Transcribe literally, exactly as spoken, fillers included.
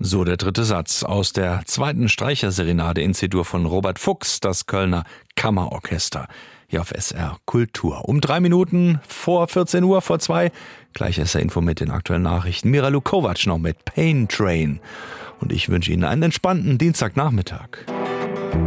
So der dritte Satz aus der zweiten Streicherserenade in C-Dur von Robert Fuchs, das Kölner Kammerorchester, hier auf S R Kultur. Um drei Minuten vor vierzehn Uhr, vor zwei, gleich S R-Info mit den aktuellen Nachrichten. Mira Lukovac noch mit Pain Train. Und ich wünsche Ihnen einen entspannten Dienstagnachmittag.